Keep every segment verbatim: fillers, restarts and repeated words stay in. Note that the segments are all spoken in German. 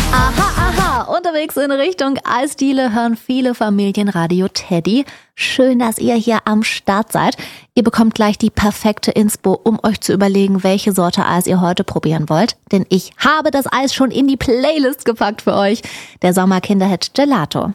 Aha, aha, unterwegs in Richtung Eisdiele hören viele Familien Radio Teddy. Schön, dass ihr hier am Start seid. Ihr bekommt gleich die perfekte Inspo, um euch zu überlegen, welche Sorte Eis ihr heute probieren wollt. Denn ich habe das Eis schon in die Playlist gepackt für euch. Der Sommerkinderhit Gelato.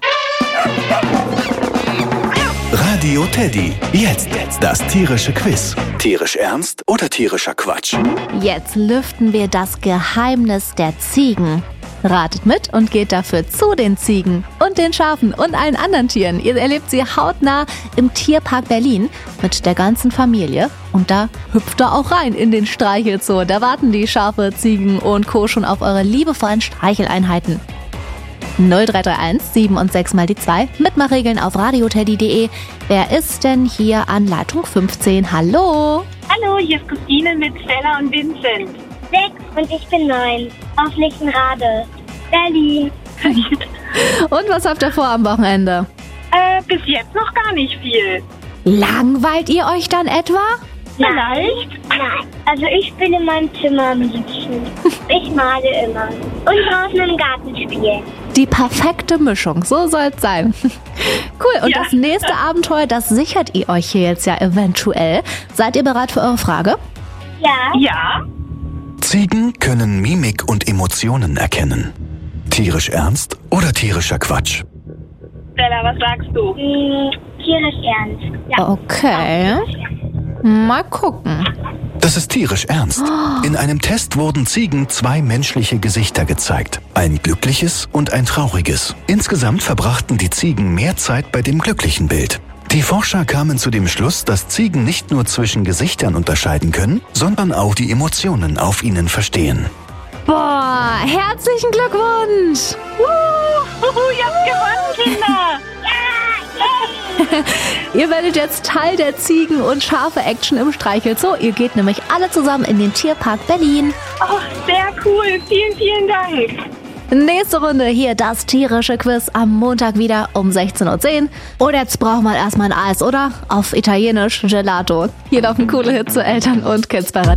Radio Teddy. Jetzt das tierische Quiz. Tierisch ernst oder tierischer Quatsch? Jetzt lüften wir das Geheimnis der Ziegen. Ratet mit und geht dafür zu den Ziegen und den Schafen und allen anderen Tieren. Ihr erlebt sie hautnah im Tierpark Berlin mit der ganzen Familie. Und da hüpft ihr auch rein in den Streichelzoo. Da warten die Schafe, Ziegen und Co. schon auf eure liebevollen Streicheleinheiten. null drei drei eins sieben und sechs mal die zwei. Mitmachregeln auf radioteddy punkt de. Wer ist denn hier an Leitung fünfzehn? Hallo? Hallo, hier ist Christine mit Stella und Vincent. Sechs und ich bin neun. Auf Lichtenrade, Berlin. Und was habt ihr vor am Wochenende? Äh, bis jetzt noch gar nicht viel. Langweilt ihr euch dann etwa? Vielleicht? Nein. Also ich bin in meinem Zimmer am liebsten. Ich male immer. Und draußen im Garten spielen. Die perfekte Mischung, so soll's sein. Cool, und Ja. das nächste Abenteuer, das sichert ihr euch hier jetzt ja eventuell. Seid ihr bereit für eure Frage? Ja. Ja. Ziegen können Mimik und Emotionen erkennen. Tierisch ernst oder tierischer Quatsch? Stella, was sagst du? Hm, tierisch ernst. Ja. Okay. Mal gucken. Das ist tierisch ernst. In einem Test wurden Ziegen zwei menschliche Gesichter gezeigt. Ein glückliches und ein trauriges. Insgesamt verbrachten die Ziegen mehr Zeit bei dem glücklichen Bild. Die Forscher kamen zu dem Schluss, dass Ziegen nicht nur zwischen Gesichtern unterscheiden können, sondern auch die Emotionen auf ihnen verstehen. Boah, herzlichen Glückwunsch! Uh, ihr habt gewonnen, Kinder. Ihr werdet jetzt Teil der Ziegen- und Schafe-Action im Streichelzoo. Ihr geht nämlich alle zusammen in den Tierpark Berlin. Oh, sehr cool. Vielen, vielen Dank. Nächste Runde hier das tierische Quiz am Montag wieder um sechzehn Uhr zehn. Und jetzt brauchen wir erstmal ein Eis, oder? Auf Italienisch Gelato. Hier laufen coole Hits zu Eltern und Kids bei